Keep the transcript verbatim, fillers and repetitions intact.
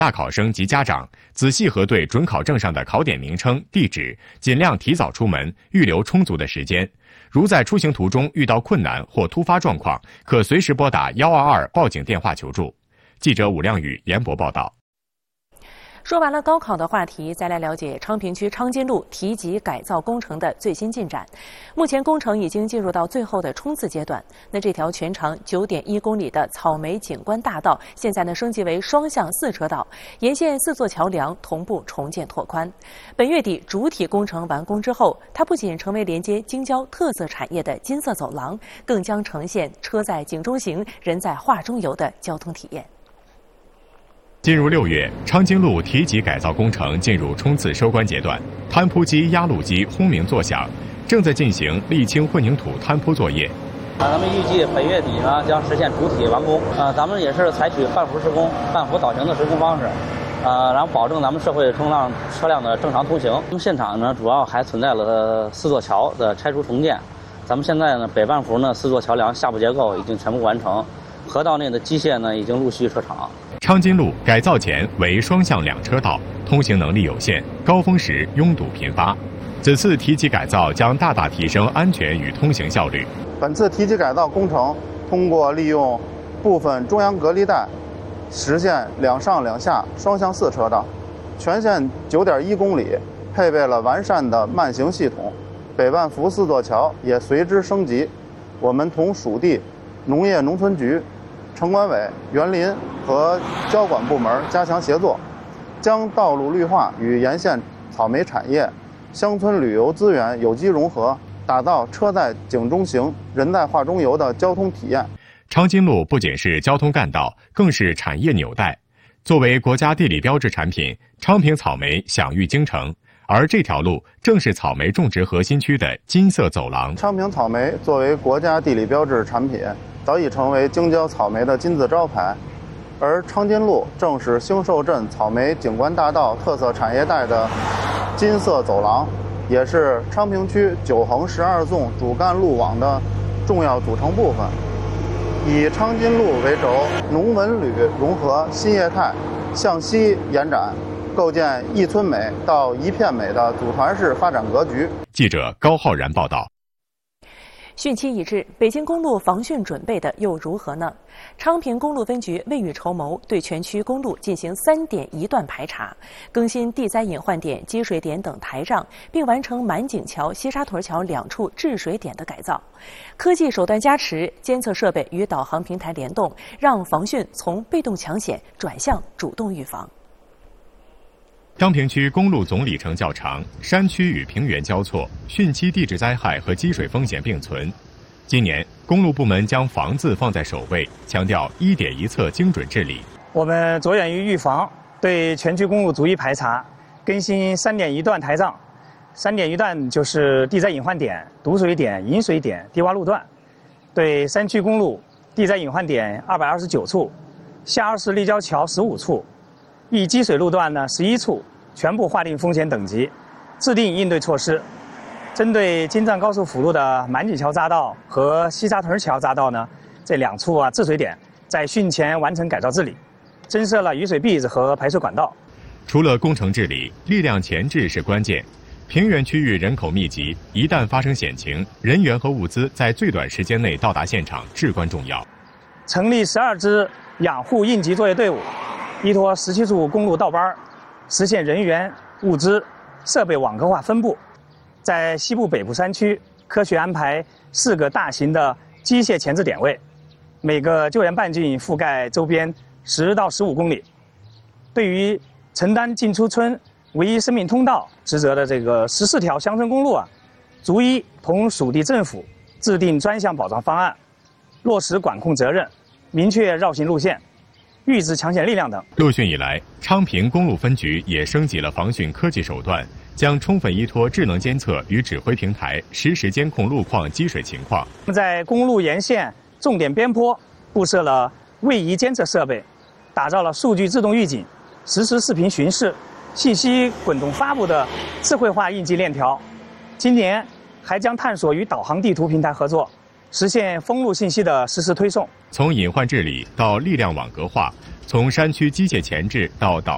大考生及家长仔细核对准考证上的考点名称、地址，尽量提早出门，预留充足的时间。如在出行途中遇到困难或突发状况，可随时拨打一二二报警电话求助。记者武亮宇、严博报道。 说完了高考的话题，再来了解昌平区昌金路提级改造工程的最新进展。目前工程已经进入到最后的冲刺阶段。那这条全长九点一公里的草莓景观大道，现在呢升级为双向四车道，沿线四座桥梁同步重建拓宽。本月底主体工程完工之后，它不仅成为连接京郊特色产业的金色走廊，更将呈现车在景中行，人在画中游的交通体验。 进入六月，昌金路提级改造工程进入冲刺收官阶段，摊铺机、压路机轰鸣作响，正在进行沥青混凝土摊铺作业。 啊，咱们预计本月底呢将实现主体完工。呃，咱们也是采取半幅施工、半幅导行的施工方式，呃，然后保证咱们社会冲浪车辆的正常通行。那么现场呢，主要还存在了四座桥的拆除重建。咱们现在呢，北半幅呢四座桥梁下部结构已经全部完成，河道内的机械呢已经陆续撤场。 昌金路改造前为双向两车道，通行能力有限，高峰时拥堵频发。此次提级改造将大大提升安全与通行效率。 本次提级改造工程通过利用部分中央隔离带，实现两上两下双向四车道，全线九点一公里，配备了完善的慢行系统。北半幅四座桥也随之升级。我们同属地农业农村局、城管委、园林和交管部门加强协作，将道路绿化与沿线草莓产业、乡村旅游资源有机融合，打造车在景中行、人在画中游的交通体验。 昌金路不仅是交通干道，更是产业纽带。作为国家地理标志产品，昌平草莓享誉京城，而这条路正是草莓种植核心区的金色走廊。 昌平草莓作为国家地理标志产品，早已成为京郊草莓的金字招牌，而昌金路正是兴寿镇草莓景观大道特色产业带的金色走廊，也是昌平区九横十二纵主干路网的重要组成部分。以昌金路为轴，农文旅融合新业态，向西延展，构建一村美到一片美的组团式发展格局。 记者高浩然报道。 汛期已至，北京公路防汛准备的又如何呢？昌平公路分局未雨绸缪，对全区公路进行三点一段排查，更新地灾隐患点、积水点等台障，并完成满井桥、西沙屯桥两处治水点的改造。科技手段加持，监测设备与导航平台联动，让防汛从被动抢险转向主动预防。 昌平区公路总里程较长，山区与平原交错，汛期地质灾害和积水风险并存。今年，公路部门将防字放在首位，强调一点一测精准治理。 我们着眼于预防，对全区公路逐一排查，更新三点一段台障。三点一段就是地灾隐患点、堵水点、引水点、低洼路段。对山区公路地灾隐患点二百二十九处，下二市立交桥十五处，易积水路段呢十一处，全部划定风险等级，制定应对措施。针对京藏高速辅路的满井桥匝道和西沙屯桥匝道呢，这两处啊治水点在汛前完成改造治理，增设了雨水篦子和排水管道。 除了工程治理，力量前置是关键。平原区域人口密集，一旦发生险情，人员和物资在最短时间内到达现场至关重要。 成立十二支养护应急作业队伍，依托十七处公路道班，实现人员、物资、设备网格化分布。在西部北部山区，科学安排四个大型的机械前置点位，每个救援半径覆盖周边十到十五公里。对于承担进出村唯一生命通道职责的这个十四条乡村公路啊，逐一同属地政府制定专项保障方案，落实管控责任，明确绕行路线，预置抢险力量等。 陆汛以来，昌平公路分局也升级了防汛科技手段，将充分依托智能监测与指挥平台，实时监控路况、积水情况。 在公路沿线重点边坡布设了位移监测设备，打造了数据自动预警、实时视频巡视、信息滚动发布的智慧化应急链条。今年还将探索与导航地图平台合作，实现封路信息的实时推送。 从隐患治理到力量网格化，从山区机械前置到导